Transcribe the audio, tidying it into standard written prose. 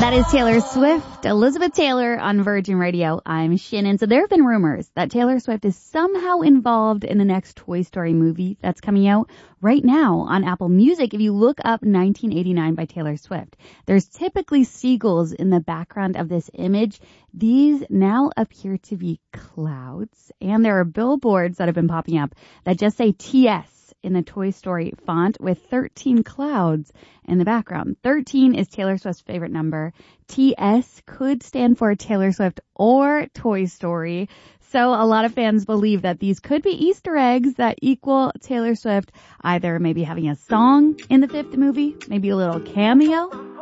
That is Taylor Swift, Elizabeth Taylor on Virgin Radio. I'm Shannon. So there have been rumors that Taylor Swift is somehow involved in the next Toy Story movie that's coming out right now on Apple Music. If you look up 1989 by Taylor Swift, there's typically seagulls in the background of this image. These now appear to be clouds, and there are billboards that have been popping up that just say TS in the Toy Story font with 13 clouds in the background. 13 is Taylor Swift's favorite number. TS could stand for Taylor Swift or Toy Story. So a lot of fans believe that these could be Easter eggs that equal Taylor Swift either maybe having a song in the fifth movie, maybe a little cameo